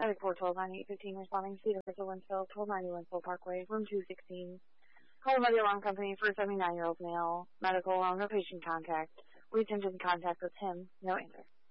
Medic 412-9815 responding. Cedar Crystal, Winsfield, 1290 Winsfield Parkway, room 216. Call by the alarm company for a 79-year-old male. Medical alarm, no patient contact. We attempted contact with him. No answer.